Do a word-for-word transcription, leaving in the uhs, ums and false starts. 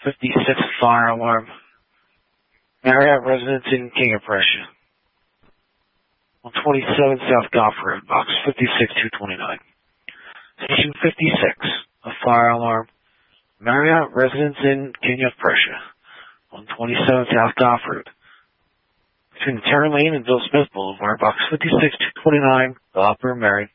fifty-six, fire alarm. Marriott residence in King of Prussia. one twenty-seven South Goff Road, box fifty-six two twenty-nine. Station fifty-six, a fire alarm. Marriott residence in King of Prussia. one twenty-seven South Goff Road. Between Terry Lane and Bill Smith Boulevard, box fifty-six two twenty-nine, the Opera Mary.